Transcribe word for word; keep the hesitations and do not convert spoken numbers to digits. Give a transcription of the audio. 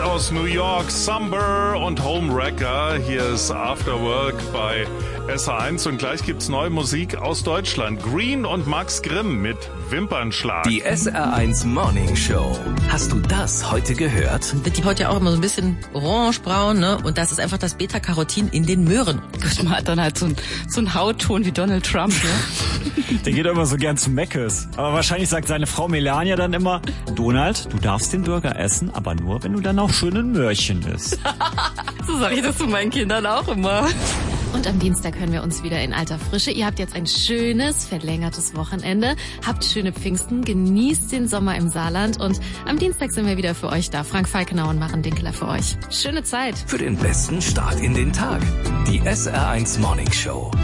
aus New York, Summer und Homewrecker. Hier ist After Work bei S H eins und gleich gibt's neue Musik aus Deutschland. Green und Max Grimm mit Wimpernschlag. Die S R eins Morning Show. Hast du das heute gehört? Wird die Haut ja auch immer so ein bisschen orange-braun, ne? Und das ist einfach das Beta-Carotin in den Möhren. Gut, man hat dann halt so einen so einen Hautton wie Donald Trump, ne? Der geht immer so gern zu Meckes. Aber wahrscheinlich sagt seine Frau Melania dann immer, Donald, du darfst den Burger essen, aber nur, wenn du dann auch schön in Möhrchen bist. So sage ich das zu meinen Kindern auch immer. Und am Dienstag hören wir uns wieder in alter Frische. Ihr habt jetzt ein schönes, verlängertes Wochenende. Habt schöne Pfingsten, genießt den Sommer im Saarland. Und am Dienstag sind wir wieder für euch da. Frank Falkenau und Maren Dinkeler für euch. Schöne Zeit. Für den besten Start in den Tag. Die S R eins Morning Show.